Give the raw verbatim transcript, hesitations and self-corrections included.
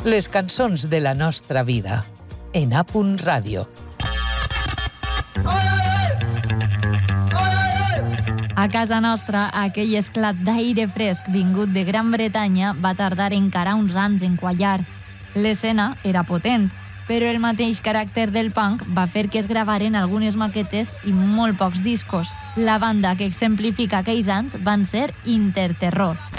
Les cançons de la nostra vida. En A Punt Ràdio. A casa nostra, aquell esclat d'aire fresc vingut de Gran Bretanya va tardar encara uns anys en quallar. L'escena era potent, però el mateix caràcter del punk va fer que es gravaren algunes maquetes i molt pocs discos. La banda que exemplifica aquells anys van ser Interterror.